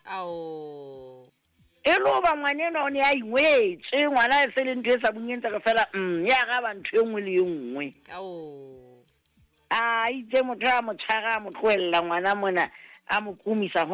ao e lo ba ngwaneno ne a ingwetse ngwana se le ntwe sa bonyentsa ka fela ya ga ba ntwe ngwe le ngwe ao a itse motho a mo tshwara mo tloella ngwana mona a mo kumisa